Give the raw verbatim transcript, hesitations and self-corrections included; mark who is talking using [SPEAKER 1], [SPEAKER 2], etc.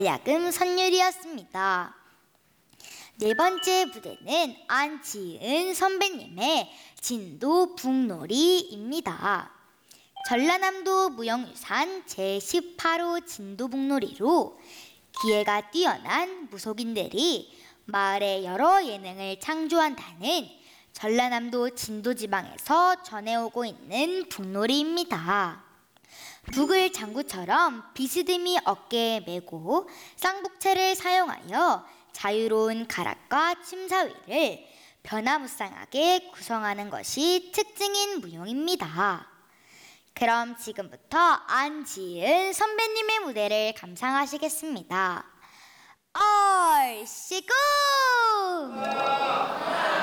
[SPEAKER 1] 야금 선율이었습니다. 네 번째 무대는 안지은 선배님의 진도 북놀이입니다. 전라남도 무형유산 제십팔 호 진도북놀이로 기회가 뛰어난 무속인들이 마을에 여러 예능을 창조한다는 전라남도 진도지방에서 전해오고 있는 북놀이입니다. 북을 장구처럼 비스듬히 어깨에 메고 쌍복채를 사용하여 자유로운 가락과 침사위를 변화무쌍하게 구성하는 것이 특징인 무용입니다. 그럼 지금부터 안지은 선배님의 무대를 감상하시겠습니다. 얼씨구!